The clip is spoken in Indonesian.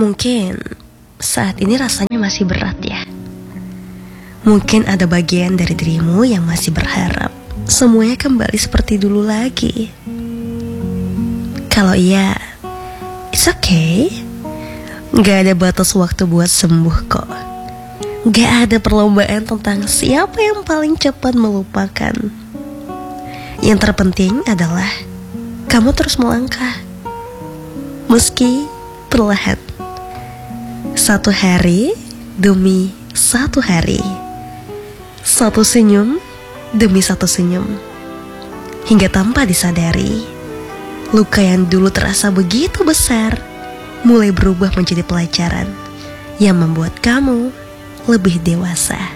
Mungkin saat ini rasanya masih berat ya. Mungkin ada bagian dari dirimu yang masih berharap semuanya kembali seperti dulu lagi. Kalau iya, it's okay. Gak ada batas waktu buat sembuh kok. Gak ada perlombaan tentang siapa yang paling cepat melupakan. Yang terpenting adalah kamu terus melangkah, meski perlahan. Satu hari demi satu hari, satu senyum demi satu senyum, hingga tanpa disadari, luka yang dulu terasa begitu besar mulai berubah menjadi pelajaran yang membuat kamu lebih dewasa.